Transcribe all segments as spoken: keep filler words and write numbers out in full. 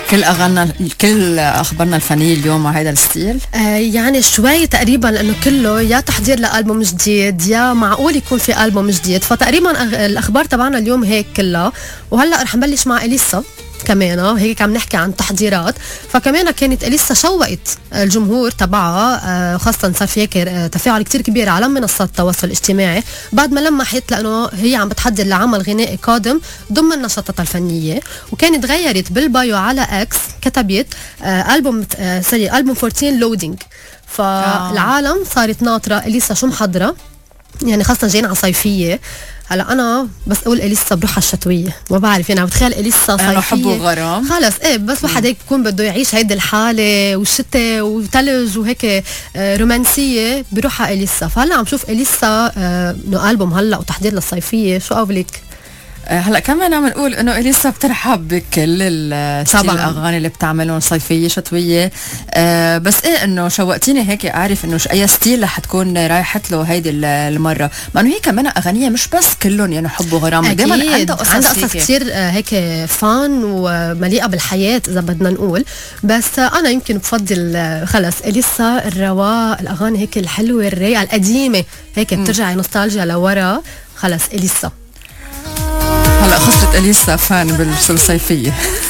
كل أغنى كل أخبارنا الفنية اليوم مع هذا الستيل؟ آه يعني شوي تقريبا، لأنه كله يا تحضير لألبوم جديد يا معقول يكون في ألبوم جديد، فتقريبا الأخبار تبعنا اليوم هيك كلها. وهلأ رح نبلش مع إليسا كمان، هيك عم نحكي عن تحضيرات. فكمان كانت إليسا شوقت الجمهور تبعها، خاصة صار في هيك تفاعل كتير كبير على منصات التواصل الاجتماعي بعد ما لمحت لأنه هي عم بتحضر لعمل غنائي قادم ضمن نشاطاتها الفنية. وكانت غيرت بالبايو على اكس، كتبت ألبوم سوري ألبوم أربعتاشر لودينج. فالعالم صارت ناطرة إليسا شو محضرة، يعني خاصة جايين على صيفية. هلا انا بس اقول اليسا بروحها الشتويه، ما بعرف يعني، بتخيل اليسا صيفيه حب وغرام خلص ايه، بس واحد هيك يكون بده يعيش هيدي الحاله والشتاء وثلج وهيك رومانسيه بروحها اليسا. فهلا عم شوف اليسا انه البوم هلا وتحضير للصيفيه، شو قولك؟ هلا كمان عم نقول انه اليسا بترحب بكل الاغاني اللي بتعملهم صيفيه شتويه. أه بس ايه انه شوقتيني هيك اعرف انه اي ستيل رح تكون رايحت له هيدي المره، مع انه هي كمان اغانيها مش بس كلهم يعني حب وغرام، دائما عندها قصص عندها قصص كثير هيك فان ومليئه بالحياه اذا بدنا نقول. بس انا يمكن بفضل خلص اليسا الرواق، الاغاني هيك الحلوه الرايقه القديمه هيك بترجع نوستالجيا لورا. خلص اليسا هلا خسرت اليسا فان بالصيفيه.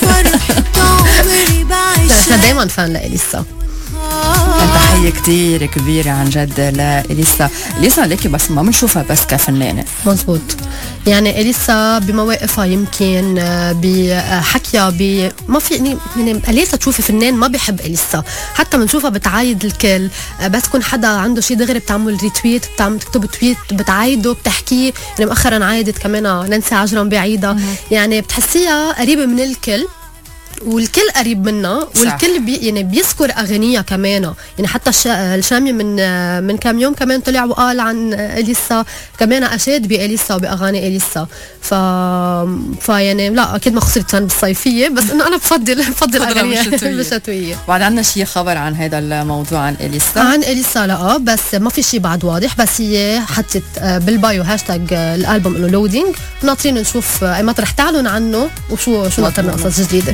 احنا دايما فان لإليسا. تحية كتير كبيرة عن جد لإليسا. إليسا ليكي بس ما بنشوفها بس كفنانة. مزبوط، يعني إليسا بمواقفها يمكن بحكيها ب ما في يعني إليسا تشوفي فنان ما بيحب إليسا، حتى بنشوفها بتعايد الكل، بس كون حدا عنده شيء دغري بتعمل ريتويت، بتعمل تكتب تويت بتعايده بتحكيه. يعني مؤخرا عايدت كمان نانسي عجرم بعيدة، يعني بتحسيها قريبة من الكل والكل قريب منها والكل بي يعني بيذكر اغانيها كمان. يعني حتى الشامي من من كم يوم كمان طلع وقال عن اليسا كمان، اشاد باليسا وباغاني اليسا. ف فيعني لا اكيد ما خسرت بالصيفيه، بس انه انا بفضل بفضل اغانيها بالشتويه. بعد عندنا شيء خبر عن هذا الموضوع عن اليسا؟ عن اليسا لا، بس ما في شيء بعد واضح، بس هي حطت بالبايو هاشتاج الالبوم انه لودينج. ناطرين نشوف اي متى رح تعلن عنه وشو شو ناطرنا قصص جديده.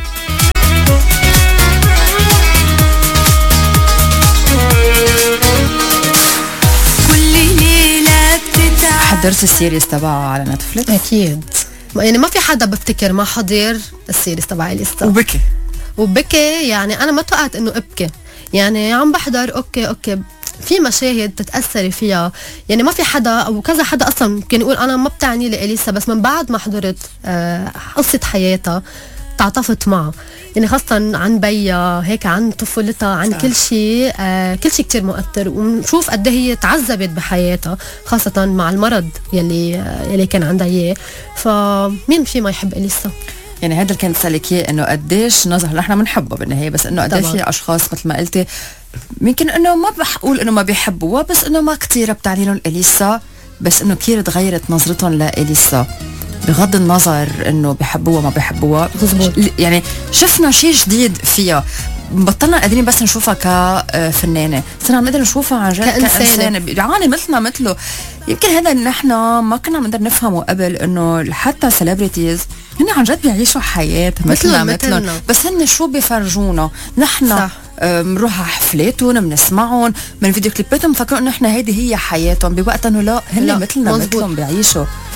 حضرت السيريز تبعها على نتفليكس؟ اكيد، يعني ما في حدا بفتكر ما حضر السيريز تبع اليسا وبكي وبكي. يعني انا ما توقعت انه ابكي، يعني عم بحضر اوكي اوكي في مشاهد تتأثري فيها. يعني ما في حدا او كذا حدا اصلا ممكن يقول انا ما بتعني لإليسا، بس من بعد ما حضرت آه قصة حياتها تعاطفت معه، يعني خاصة عن بيا هيك، عن طفولتها، عن كل شيء. آه كل شيء كتير مؤثر، ونشوف قد هي تعذبت بحياتها خاصة مع المرض يلي آه يلي كان عندها اياه. فمين في ما يحب إليسا؟ يعني هذا اللي كنت اسالك اياه، انه قديش نظر نحن بنحبها بالنهايه، بس انه قديش في اشخاص مثل ما قلتي يمكن انه ما بقول انه ما بيحبوها، بس انه ما كتير بتعني لهم إليسا، بس انه كتير تغيرت نظرتهم لإليسا بغض النظر انه بيحبوها ما بيحبوها. يعني شفنا شيء جديد فيها، بطلنا قادرين بس نشوفها كفنانه، صرنا عم نقدر نشوفها عن جد كإنسانة بيعاني مثلنا مثله. يمكن هذا اللي نحن ما كنا بنقدر نفهمه قبل، انه حتى سيلبرتيز هن عن جد بيعيشوا حياه مثلنا مثلهم، بس هن شو بيفرجونا نحن بنروح على حفلاتهم بنسمعهم من فيديو كليباتهم، فكروا انه نحن هيدي هي حياتهم، بوقت انه لا هن مثلنا مثلهم بيعيشوا.